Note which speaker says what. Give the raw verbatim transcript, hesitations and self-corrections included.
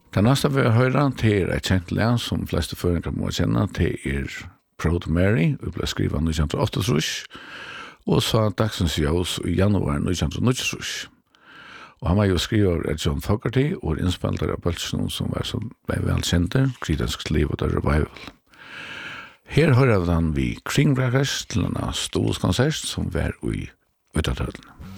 Speaker 1: Den nästa vi hører til et kjent lær som fleste føringer må kjenne til er Proud Mary, vi ble skrivet nitton åttaogtrýss, og så dagsens jøs i januar nitton níggjuogtrýss. Og han var jo skriver av John Fogerty og innspilter av bølsene som var så velkjente, kritisk liv og revival. Her hører han vi kringbrakkers til en storskonsert som var i Uttatølen.